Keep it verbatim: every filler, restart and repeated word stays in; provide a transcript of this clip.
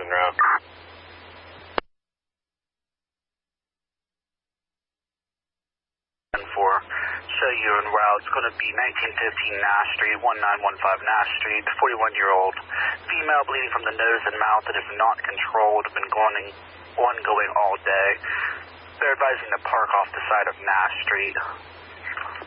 en route. For show you en route. It's going to be nineteen fifteen Nash Street, one nine one five Nash Street. forty-one-year-old female bleeding from the nose and mouth that is not controlled. Been going ongoing all day. They're advising to park off the side of Nash Street.